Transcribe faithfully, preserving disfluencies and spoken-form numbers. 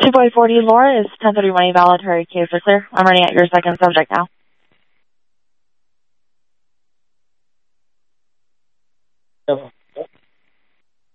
two boy forty Laura is ten thirty-one evaluatory case for clear. I'm running at your second subject now. Yep.